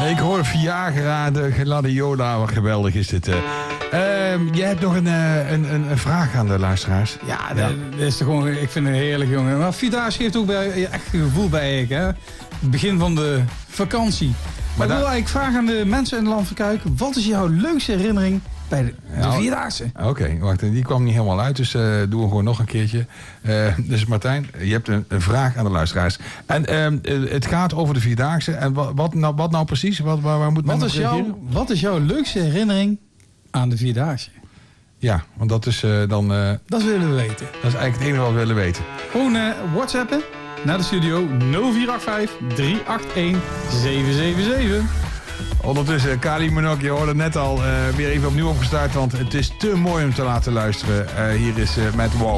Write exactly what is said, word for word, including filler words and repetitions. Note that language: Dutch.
Ik hoor Viagra, de Gladiola. Wat geweldig is dit. Uh. Uh, jij hebt nog een, uh, een, een, een vraag aan de luisteraars. Ja, dat, dat is toch gewoon, ik vind het heerlijk, jongen. Maar Vierdaagse geeft ook bij, echt een gevoel bij ik, hè. Het begin van de vakantie. Maar, maar ik wil eigenlijk vragen aan de mensen in het land van Kuik. Wat is jouw leukste herinnering bij de, de ja, Vierdaagse? Oké, okay, wacht. Die kwam niet helemaal uit, dus uh, doen we gewoon nog een keertje. Uh, dus Martijn, je hebt een, een vraag aan de luisteraars. En uh, het gaat over de Vierdaagse. En wat, wat, nou, wat nou precies? Wat, waar, waar moet men wat, is jouw, wat is jouw leukste herinnering aan de Vierdaagse? Ja, want dat is uh, dan... Uh, dat willen we weten. Dat is eigenlijk het enige wat we willen weten. Gewoon uh, whatsappen naar de studio nul vier acht vijf drie acht een zeven zeven zeven. Ondertussen, Kali Minogue, je hoorde net al uh, weer even opnieuw opgestart, want het is te mooi om te laten luisteren. Uh, hier is uh, Matt Wow.